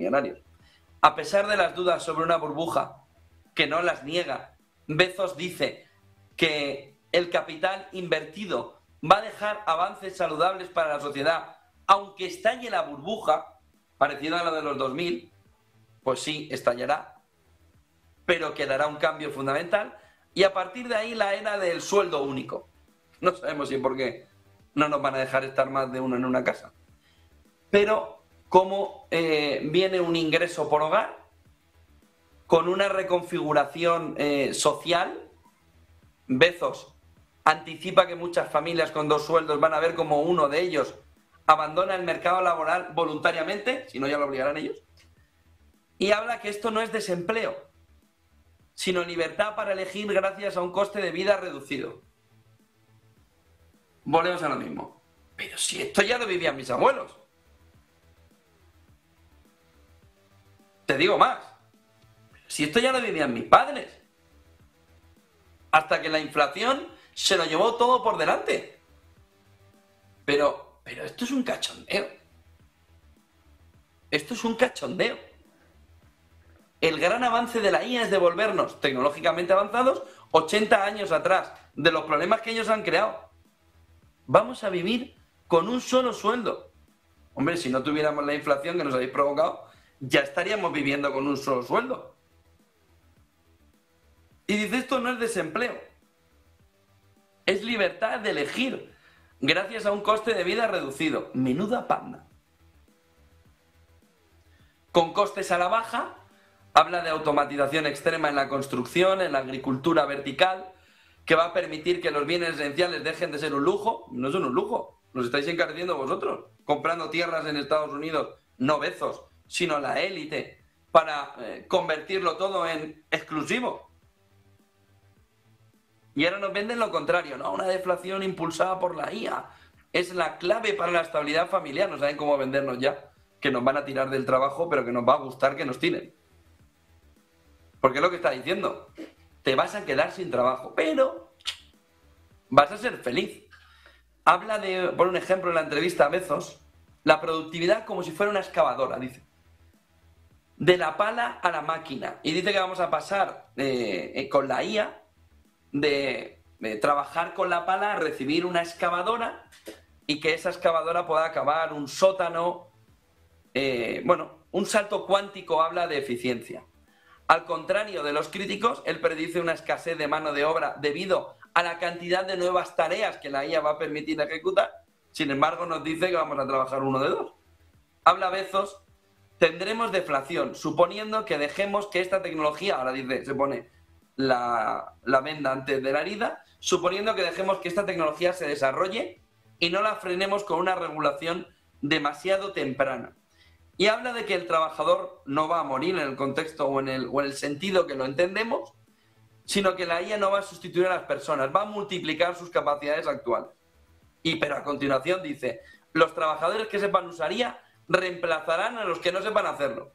millonarios. A pesar de las dudas sobre una burbuja, que no las niega, Bezos dice que el capital invertido va a dejar avances saludables para la sociedad, aunque estalle la burbuja, parecido a la de los 2000, pues sí, estallará, pero quedará un cambio fundamental, y a partir de ahí la era del sueldo único. No sabemos si por qué no nos van a dejar estar más de uno en una casa. Pero como viene un ingreso por hogar, con una reconfiguración social, Bezos anticipa que muchas familias con 2 sueldos van a ver como uno de ellos abandona el mercado laboral voluntariamente, si no ya lo obligarán ellos, y habla que esto no es desempleo, sino libertad para elegir gracias a un coste de vida reducido. Volvemos a lo mismo. Pero si esto ya lo vivían mis abuelos. Te digo más. Si esto ya lo vivían mis padres. Hasta que la inflación se lo llevó todo por delante. Pero esto es un cachondeo. Esto es un cachondeo. El gran avance de la IA es devolvernos, tecnológicamente avanzados, 80 años atrás, de los problemas que ellos han creado. Vamos a vivir con un solo sueldo. Hombre, si no tuviéramos la inflación que nos habéis provocado, ya estaríamos viviendo con un solo sueldo. Y dice, esto no es desempleo. Es libertad de elegir, gracias a un coste de vida reducido. Menuda panda. Con costes a la baja, habla de automatización extrema en la construcción, en la agricultura vertical, que va a permitir que los bienes esenciales dejen de ser un lujo. No son un lujo, los estáis encareciendo vosotros, comprando tierras en Estados Unidos, no Bezos, sino la élite, para convertirlo todo en exclusivo. Y ahora nos venden lo contrario, ¿no? Una deflación impulsada por la IA. Es la clave para la estabilidad familiar. No saben cómo vendernos ya, que nos van a tirar del trabajo, pero que nos va a gustar que nos tiren. Porque es lo que está diciendo. Te vas a quedar sin trabajo, pero vas a ser feliz. Habla de, por un ejemplo, en la entrevista a Bezos, la productividad como si fuera una excavadora, dice. De la pala a la máquina. Y dice que vamos a pasar con la IA de trabajar con la pala a recibir una excavadora y que esa excavadora pueda acabar un sótano. Un salto cuántico habla de eficiencia. Al contrario de los críticos, él predice una escasez de mano de obra debido a la cantidad de nuevas tareas que la IA va a permitir ejecutar. Sin embargo, nos dice que vamos a trabajar uno de 2. Habla Bezos, tendremos deflación, suponiendo que dejemos que esta tecnología, ahora dice, se pone la venda antes de la herida, suponiendo que dejemos que esta tecnología se desarrolle y no la frenemos con una regulación demasiado temprana. Y habla de que el trabajador no va a morir en el contexto o en el sentido que lo entendemos, sino que la IA no va a sustituir a las personas, va a multiplicar sus capacidades actuales. Pero a continuación dice, los trabajadores que sepan usar IA reemplazarán a los que no sepan hacerlo.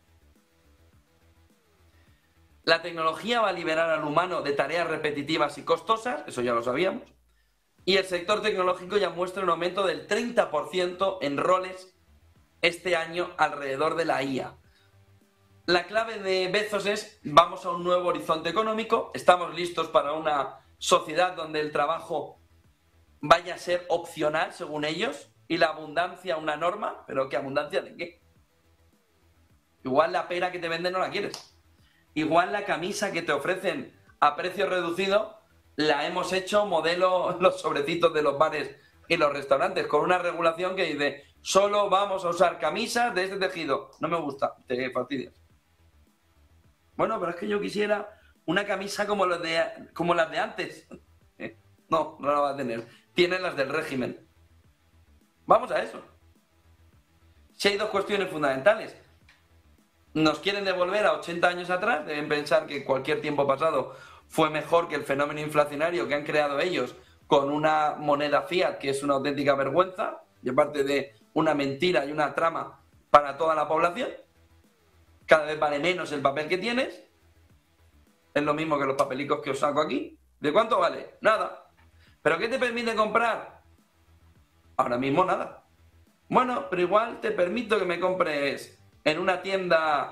La tecnología va a liberar al humano de tareas repetitivas y costosas, eso ya lo sabíamos, y el sector tecnológico ya muestra un aumento del 30% en roles este año alrededor de la IA. La clave de Bezos es, vamos a un nuevo horizonte económico, estamos listos para una sociedad donde el trabajo vaya a ser opcional, según ellos, y la abundancia una norma, pero ¿qué abundancia de qué? Igual la pera que te venden no la quieres. Igual la camisa que te ofrecen a precio reducido la hemos hecho modelo los sobrecitos de los bares y los restaurantes, con una regulación que dice, solo vamos a usar camisas de este tejido. No me gusta, te fastidias. Bueno, pero es que yo quisiera una camisa como las de antes. No la va a tener. Tienen las del régimen. Vamos a eso. Si hay 2 cuestiones fundamentales. Nos quieren devolver a 80 años atrás, deben pensar que cualquier tiempo pasado fue mejor que el fenómeno inflacionario que han creado ellos con una moneda fiat que es una auténtica vergüenza, y aparte de una mentira y una trama para toda la población. Cada vez vale menos el papel que tienes. Es lo mismo que los papelicos que os saco aquí. ¿De cuánto vale? Nada. ¿Pero qué te permite comprar? Ahora mismo nada. Bueno, pero igual te permito que me compres en una tienda